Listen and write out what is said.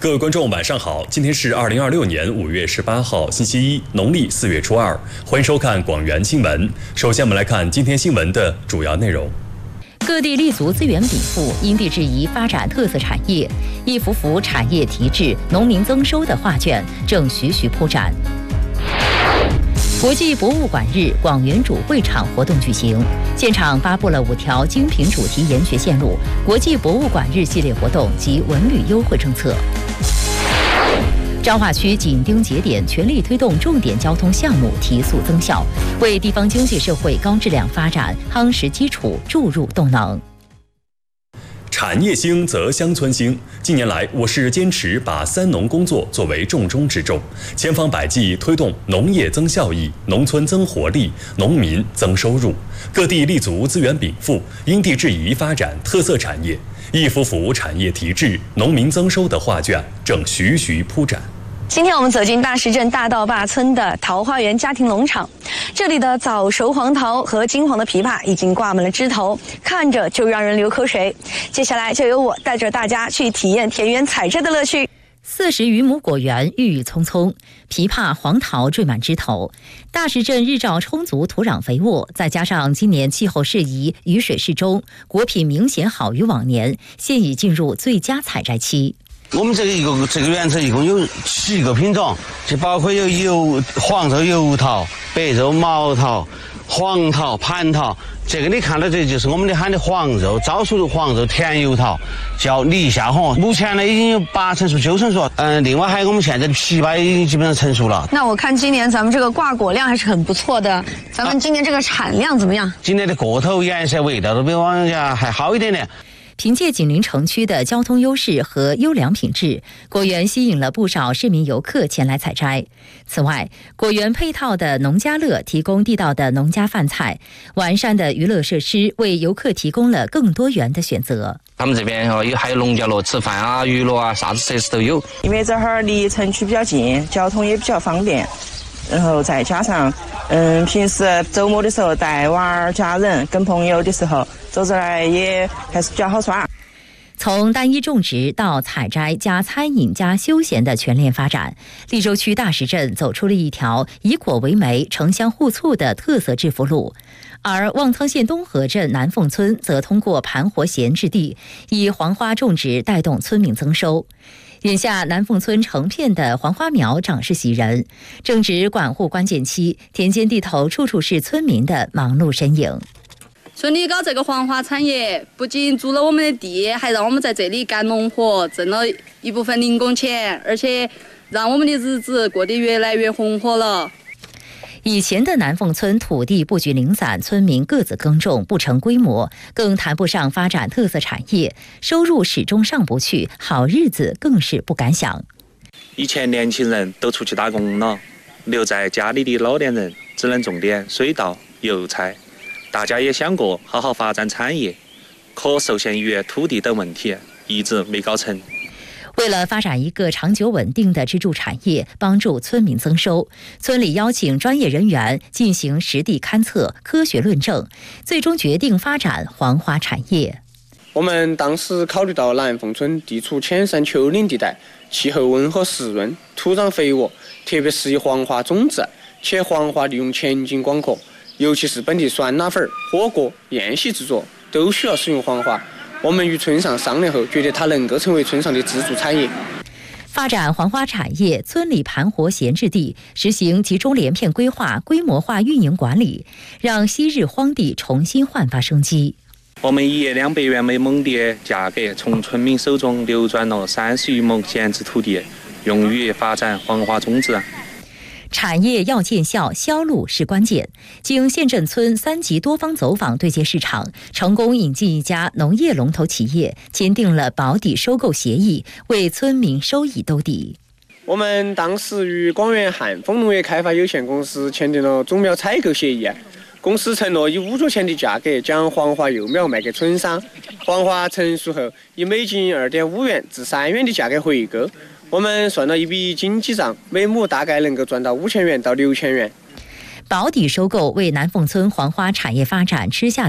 各位观众，晚上好！今天是2026年5月18号，星期一，农历4月初2。欢迎收看广元新闻。首先，我们来看今天新闻的主要内容。 各地立足资源禀赋，因地制宜发展特色产业，一幅幅产业提质、农民增收的画卷正徐徐铺展。国际博物馆日广元主会场活动举行，现场发布了5条精品主题研学线路、国际博物馆日系列活动及文旅优惠政策。彰化区紧盯节点，全力推动重点交通项目提速增效，为地方经济社会高质量发展夯实基础，注入动能。 产业兴则乡村兴。近年来，我市坚持把3农工作作为重中之重，千方百计推动农业增效益、农村增活力、农民增收入。各地立足资源禀赋，因地制宜发展特色产业，一幅幅产业提质、农民增收的画卷正徐徐铺展。 今天我们走进大石镇大道坝村的桃花源家庭农场，这里的早熟黄桃和金黄的枇杷已经挂满了枝头，看着就让人流口水。接下来就由我带着大家去体验田园采摘的乐趣。 40余亩果园郁郁葱葱，枇杷、黄桃缀满枝头。大石镇日照充足，土壤肥沃，再加上今年气候适宜，雨水适中，果品明显好于往年，现已进入最佳采摘期。 我们这个园子一共有7个品种，就包括有黄肉油桃、白肉毛桃、黄桃、蟠桃。这个你看到这就是我们的喊的黄肉，早熟的黄肉甜油桃，叫立夏红。目前呢已经有8成熟、9成熟。另外还有我们现在的枇杷已经基本上成熟了。 那我看今年咱们这个挂果量还是很不错的，咱们今年这个产量怎么样？ 今年的个头、颜色、味道都比往年还好一点点。 凭借紧邻城区的交通优势和优良品质，果园吸引了不少市民游客前来采摘。此外，果园配套的农家乐提供地道的农家饭菜，完善的娱乐设施为游客提供了更多元的选择。 他们这边还有农家乐，吃饭啊、娱乐啊，啥子设施都有。 因为这儿离城区比较近，交通也比较方便，然后再加上平时周末的时候带娃儿、家人跟朋友的时候走这来也还是比较好耍。 从单一种植到采摘加餐饮加休闲的全链发展，溧州区大石镇走出了一条以果为媒、城乡互促的特色致富路。而望苍县东河镇南凤村则通过盘活闲置地，以黄花种植带动村民增收。眼下南凤村成片的黄花苗长势喜人，正值管护关键期，田间地头处处是村民的忙碌身影。 村里搞这个黄花产业，不仅租了我们的地，还让我们在这里干农活，挣了一部分零工钱，而且让我们的日子过得越来越红火了。 以前的南凤村土地布局零散，村民各自耕种，不成规模，更谈不上发展特色产业，收入始终上不去，好日子更是不敢想。 以前年轻人都出去打工了，留在家里的老年人只能种点水稻、油菜。大家也想过好好发展产业，可受限于土地等问题，一直没搞成。 为了发展一个长久稳定的支柱产业，帮助村民增收，村里邀请专业人员进行实地勘测、科学论证，最终决定发展黄花产业。 我们当时考虑到南凤村地处浅山丘陵地带，气候温和湿润，土壤肥沃，特别适宜黄花种植，且黄花利用前景广阔，尤其是本地酸辣粉、火锅、宴席制作都需要使用黄花。我们与村上商量后，觉得它能够成为村上的支柱产业。 发展黄花产业，村里盘活闲置地，实行集中连片规划、规模化运营管理，让昔日荒地重新焕发生机。 我们以200元每亩的价格，从村民手中流转了30余亩闲置土地，用于发展黄花种植。 产业要见效，销路是关键。经县镇村3级多方走访对接市场，成功引进一家农业龙头企业，签订了保底收购协议，为村民收益兜底。 我们当时与广元汉丰农业开发有限公司签订了种苗采购协议，公司承诺以5角钱的价格将黄花幼苗卖给村商，黄花成熟后以每斤2.5元至3元的价格回购。我们算了一笔经济账，每亩大概能够赚到5000元到6000元。 保底收购为南凤村黄花产业发展吃下